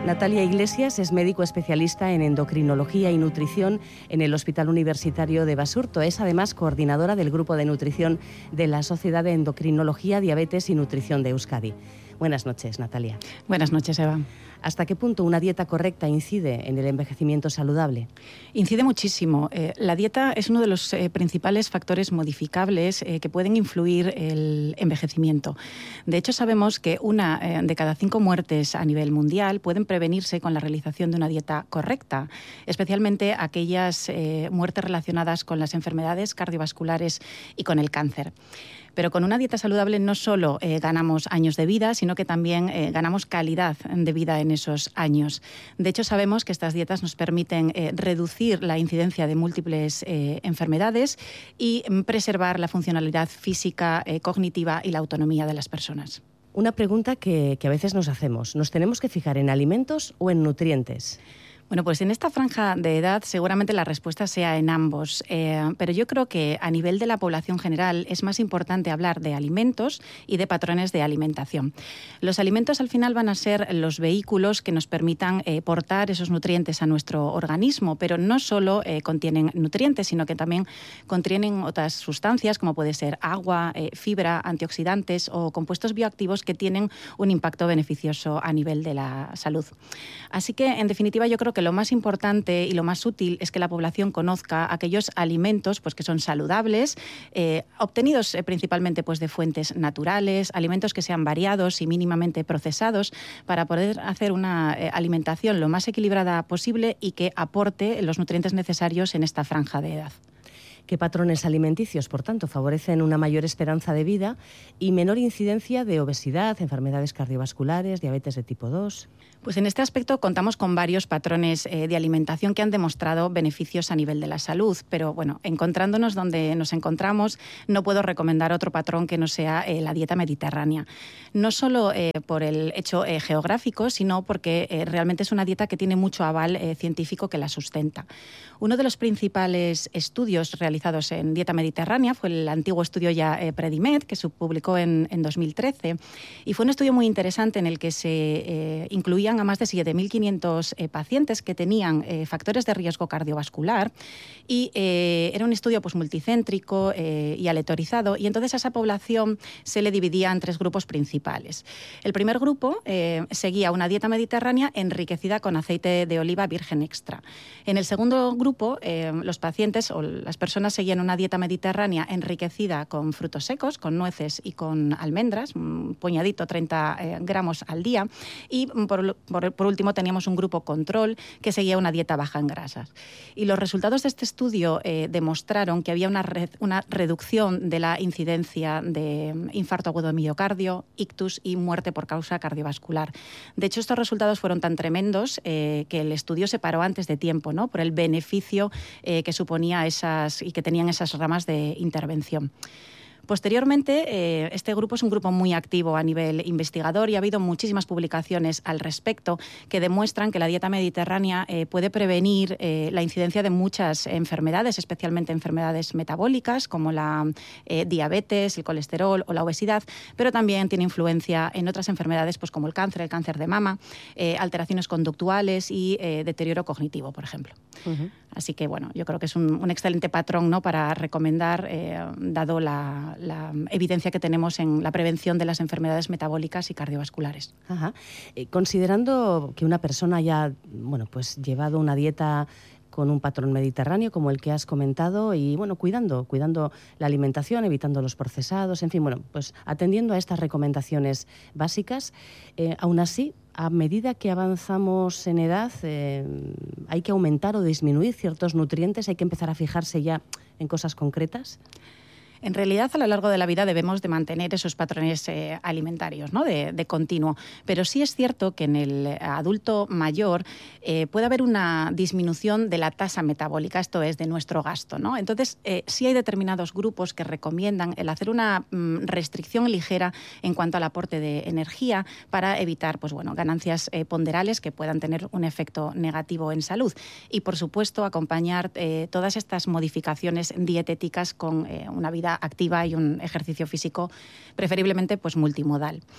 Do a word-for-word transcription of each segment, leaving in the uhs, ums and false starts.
Natalia Iglesias es médico especialista en endocrinología y nutrición en el Hospital Universitario de Basurto. Es además coordinadora del Grupo de Nutrición de la Sociedad de Endocrinología, Diabetes y Nutrición de Euskadi. Buenas noches, Natalia. Buenas noches, Eva. ¿Hasta qué punto una dieta correcta incide en el envejecimiento saludable? Incide muchísimo. Eh, la dieta es uno de los eh, principales factores modificables eh, que pueden influir el envejecimiento. De hecho, sabemos que una eh, de cada cinco muertes a nivel mundial pueden prevenirse con la realización de una dieta correcta, especialmente aquellas eh, muertes relacionadas con las enfermedades cardiovasculares y con el cáncer. Pero con una dieta saludable no solo eh, ganamos años de vida, sino que también eh, ganamos calidad de vida en esos años. De hecho, sabemos que estas dietas nos permiten eh, reducir la incidencia de múltiples eh, enfermedades y mm, preservar la funcionalidad física, eh, cognitiva y la autonomía de las personas. Una pregunta que, que a veces nos hacemos. ¿Nos tenemos que fijar en alimentos o en nutrientes? Bueno, pues en esta franja de edad seguramente la respuesta sea en ambos, eh, pero yo creo que a nivel de la población general es más importante hablar de alimentos y de patrones de alimentación. Los alimentos al final van a ser los vehículos que nos permitan eh, portar esos nutrientes a nuestro organismo, pero no solo eh, contienen nutrientes, sino que también contienen otras sustancias como puede ser agua, eh, fibra, antioxidantes o compuestos bioactivos que tienen un impacto beneficioso a nivel de la salud. Así que, en definitiva, yo creo que lo más importante y lo más útil es que la población conozca aquellos alimentos pues, que son saludables, eh, obtenidos eh, principalmente pues, de fuentes naturales, alimentos que sean variados y mínimamente procesados para poder hacer una eh, alimentación lo más equilibrada posible y que aporte los nutrientes necesarios en esta franja de edad. ¿Qué patrones alimenticios, por tanto, favorecen una mayor esperanza de vida y menor incidencia de obesidad, enfermedades cardiovasculares, diabetes de tipo dos? Pues en este aspecto contamos con varios patrones eh, de alimentación que han demostrado beneficios a nivel de la salud, pero bueno, encontrándonos donde nos encontramos, no puedo recomendar otro patrón que no sea eh, la dieta mediterránea. No solo eh, por el hecho eh, geográfico, sino porque eh, realmente es una dieta que tiene mucho aval eh, científico que la sustenta. Uno de los principales estudios realizados en dieta mediterránea fue el antiguo estudio ya eh, Predimed, que se publicó en, en dos mil trece, y fue un estudio muy interesante en el que se eh, incluían a más de siete mil quinientos eh, pacientes que tenían eh, factores de riesgo cardiovascular y eh, era un estudio pues, multicéntrico eh, y aleatorizado, y entonces a esa población se le dividía en tres grupos principales. El primer grupo eh, seguía una dieta mediterránea enriquecida con aceite de oliva virgen extra. En el segundo grupo, eh, los pacientes o las personas seguían una dieta mediterránea enriquecida con frutos secos, con nueces y con almendras, un puñadito, treinta eh, gramos al día, y por Por, por último, teníamos un grupo control que seguía una dieta baja en grasas. Y los resultados de este estudio eh, demostraron que había una, re, una reducción de la incidencia de infarto agudo de miocardio, ictus y muerte por causa cardiovascular. De hecho, estos resultados fueron tan tremendos eh, que el estudio se paró antes de tiempo, ¿no?, por el beneficio eh, que suponía esas y que tenían esas ramas de intervención. Posteriormente, eh, este grupo es un grupo muy activo a nivel investigador y ha habido muchísimas publicaciones al respecto que demuestran que la dieta mediterránea eh, puede prevenir eh, la incidencia de muchas enfermedades, especialmente enfermedades metabólicas como la eh, diabetes, el colesterol o la obesidad, pero también tiene influencia en otras enfermedades pues, como el cáncer, el cáncer de mama, eh, alteraciones conductuales y eh, deterioro cognitivo, por ejemplo. Uh-huh. Así que, bueno, yo creo que es un, un excelente patrón, ¿no?, para recomendar, eh, dado la, la evidencia que tenemos en la prevención de las enfermedades metabólicas y cardiovasculares. Ajá. Eh, considerando que una persona haya, bueno, pues, llevado una dieta con un patrón mediterráneo, como el que has comentado, y bueno, cuidando, cuidando la alimentación, evitando los procesados, en fin, bueno, pues atendiendo a estas recomendaciones básicas, eh, aún así, a medida que avanzamos en edad, eh, hay que aumentar o disminuir ciertos nutrientes, hay que empezar a fijarse ya en cosas concretas. En realidad, a lo largo de la vida debemos de mantener esos patrones eh, alimentarios, ¿no?, de, de continuo. Pero sí es cierto que en el adulto mayor eh, puede haber una disminución de la tasa metabólica, esto es, de nuestro gasto, ¿no? Entonces, eh, sí hay determinados grupos que recomiendan el hacer una mm, restricción ligera en cuanto al aporte de energía para evitar, pues bueno, ganancias eh, ponderales que puedan tener un efecto negativo en salud. Y, por supuesto, acompañar eh, todas estas modificaciones dietéticas con eh, una vida activa y un ejercicio físico preferiblemente pues multimodal.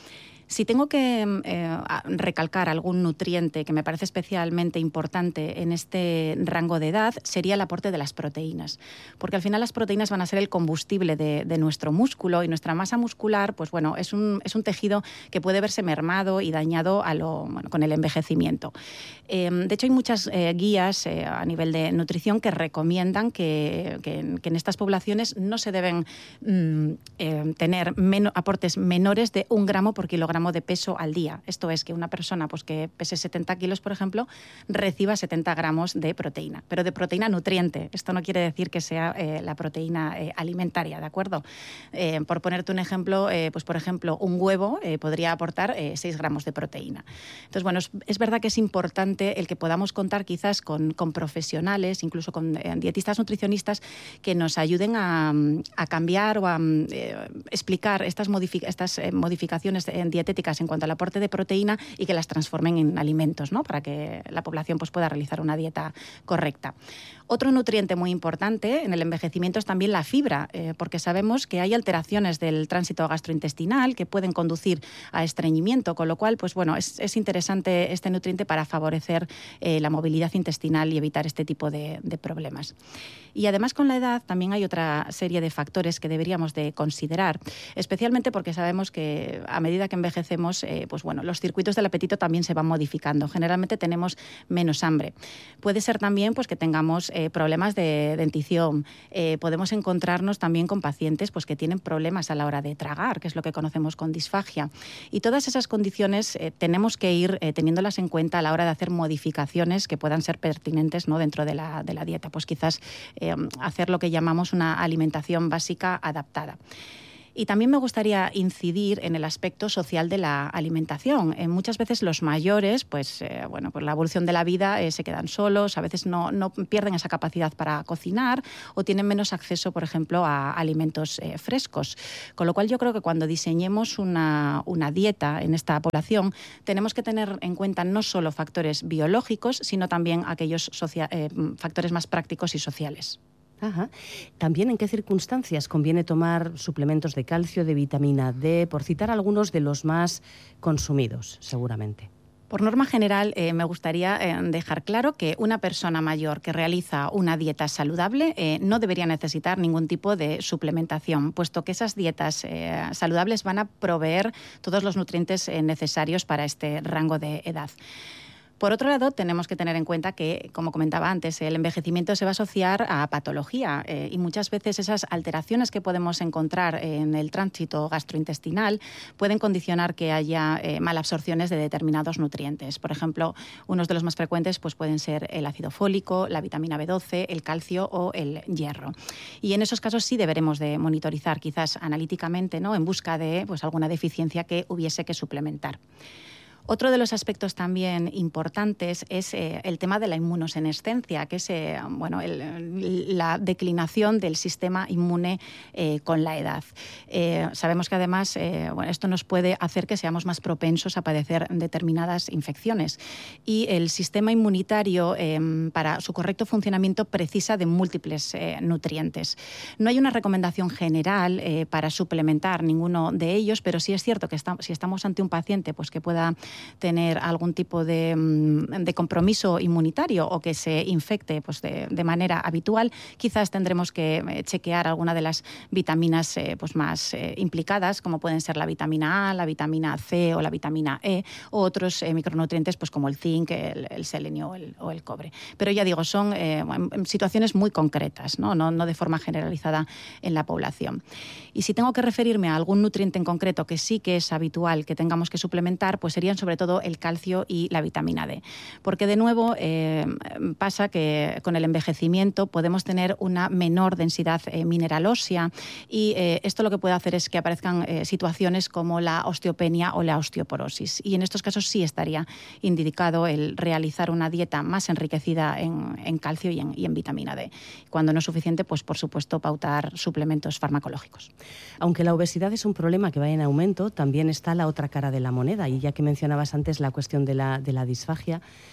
Si tengo que eh, recalcar algún nutriente que me parece especialmente importante en este rango de edad, sería el aporte de las proteínas. Porque al final las proteínas van a ser el combustible de, de nuestro músculo, y nuestra masa muscular, pues bueno, es un, es un tejido que puede verse mermado y dañado a lo, bueno, con el envejecimiento. Eh, de hecho, hay muchas eh, guías eh, a nivel de nutrición que recomiendan que, que, que en estas poblaciones no se deben mm, eh, tener men- aportes menores de un gramo por kilogramo de peso al día. Esto es que una persona pues, que pese setenta kilos, por ejemplo, reciba setenta gramos de proteína, pero de proteína nutriente. Esto no quiere decir que sea eh, la proteína eh, alimentaria, ¿de acuerdo? Eh, por ponerte un ejemplo, eh, pues por ejemplo, un huevo eh, podría aportar eh, seis gramos de proteína. Entonces, bueno, es, es verdad que es importante el que podamos contar quizás con, con profesionales, incluso con eh, dietistas nutricionistas, que nos ayuden a, a cambiar o a eh, explicar estas, modific- estas eh, modificaciones en dietéticas en cuanto al aporte de proteína y que las transformen en alimentos, ¿no? Para que la población pues, pueda realizar una dieta correcta. Otro nutriente muy importante en el envejecimiento es también la fibra, eh, porque sabemos que hay alteraciones del tránsito gastrointestinal que pueden conducir a estreñimiento, con lo cual, pues bueno, es, es interesante este nutriente para favorecer eh, la movilidad intestinal y evitar este tipo de, de problemas. Y además, con la edad también hay otra serie de factores que deberíamos de considerar, especialmente porque sabemos que a medida que envejecemos, eh, pues bueno, los circuitos del apetito también se van modificando. Generalmente tenemos menos hambre. Puede ser también pues, que tengamos eh, problemas de dentición. Eh, podemos encontrarnos también con pacientes pues, que tienen problemas a la hora de tragar, que es lo que conocemos con disfagia. Y todas esas condiciones eh, tenemos que ir eh, teniéndolas en cuenta a la hora de hacer modificaciones que puedan ser pertinentes, ¿no? dentro de la, de la dieta. Pues quizás eh, hacer lo que llamamos una alimentación básica adaptada. Y también me gustaría incidir en el aspecto social de la alimentación. Eh, muchas veces los mayores, pues, eh, bueno, por la evolución de la vida, eh, se quedan solos, a veces no, no pierden esa capacidad para cocinar o tienen menos acceso, por ejemplo, a alimentos eh, frescos. Con lo cual yo creo que cuando diseñemos una, una dieta en esta población, tenemos que tener en cuenta no solo factores biológicos, sino también aquellos socia- eh, factores más prácticos y sociales. Ajá. También, ¿en qué circunstancias conviene tomar suplementos de calcio, de vitamina D, por citar algunos de los más consumidos, seguramente? Por norma general, eh, me gustaría eh, dejar claro que una persona mayor que realiza una dieta saludable eh, no debería necesitar ningún tipo de suplementación, puesto que esas dietas eh, saludables van a proveer todos los nutrientes eh, necesarios para este rango de edad. Por otro lado, tenemos que tener en cuenta que, como comentaba antes, el envejecimiento se va a asociar a patología eh, y muchas veces esas alteraciones que podemos encontrar en el tránsito gastrointestinal pueden condicionar que haya eh, malabsorciones de determinados nutrientes. Por ejemplo, unos de los más frecuentes pues, pueden ser el ácido fólico, la vitamina B doce, el calcio o el hierro. Y en esos casos sí deberemos de monitorizar quizás analíticamente, ¿no? en busca de pues, alguna deficiencia que hubiese que suplementar. Otro de los aspectos también importantes es eh, el tema de la inmunosenescencia, que es eh, bueno, el, la declinación del sistema inmune eh, con la edad. Eh, sabemos que además eh, bueno, esto nos puede hacer que seamos más propensos a padecer determinadas infecciones. Y el sistema inmunitario, eh, para su correcto funcionamiento, precisa de múltiples eh, nutrientes. No hay una recomendación general eh, para suplementar ninguno de ellos, pero sí es cierto que está, si estamos ante un paciente pues, que pueda tener algún tipo de, de compromiso inmunitario o que se infecte pues, de, de manera habitual, quizás tendremos que chequear alguna de las vitaminas eh, pues, más eh, implicadas, como pueden ser la vitamina A, la vitamina C o la vitamina E, o otros eh, micronutrientes pues, como el zinc, el, el selenio o el, o el cobre. Pero ya digo, son eh, situaciones muy concretas, ¿no? No, no de forma generalizada en la población. Y si tengo que referirme a algún nutriente en concreto que sí que es habitual que tengamos que suplementar, pues serían sobre todo el calcio y la vitamina D. Porque de nuevo eh, pasa que con el envejecimiento podemos tener una menor densidad eh, mineral ósea y eh, esto lo que puede hacer es que aparezcan eh, situaciones como la osteopenia o la osteoporosis. Y en estos casos sí estaría indicado el realizar una dieta más enriquecida en, en calcio y en, y en vitamina D. Cuando no es suficiente, pues por supuesto pautar suplementos farmacológicos. Aunque la obesidad es un problema que va en aumento, también está la otra cara de la moneda. Y ya que mencionabas antes la cuestión de la, de la disfagia,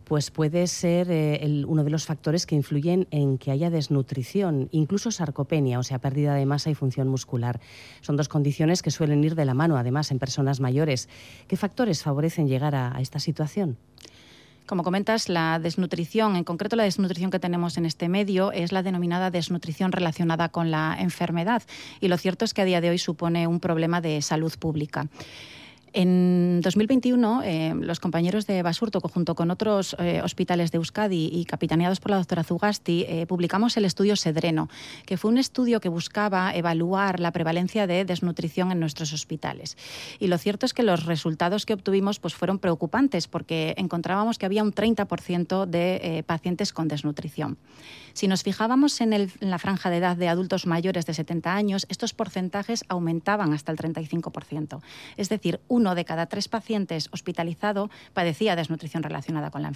pues puede ser eh, el, uno de los factores que influyen en que haya desnutrición, incluso sarcopenia, o sea, pérdida de masa y función muscular. Son dos condiciones que suelen ir de la mano, además, en personas mayores. ¿Qué factores favorecen llegar a, a esta situación? Como comentas, la desnutrición, en concreto la desnutrición que tenemos en este medio, es la denominada desnutrición relacionada con la enfermedad. Y lo cierto es que a día de hoy supone un problema de salud pública. En dos mil veintiuno, eh, los compañeros de Basurto, junto con otros eh, hospitales de Euskadi y capitaneados por la doctora Zugasti, eh, publicamos el estudio Sedreno, que fue un estudio que buscaba evaluar la prevalencia de desnutrición en nuestros hospitales. Y lo cierto es que los resultados que obtuvimos pues, fueron preocupantes, porque encontrábamos que había un treinta por ciento de eh, pacientes con desnutrición. Si nos fijábamos en, el, en la franja de edad de adultos mayores de setenta años, estos porcentajes aumentaban hasta el treinta y cinco por ciento. Es decir, uno de cada tres pacientes hospitalizado padecía desnutrición relacionada con la,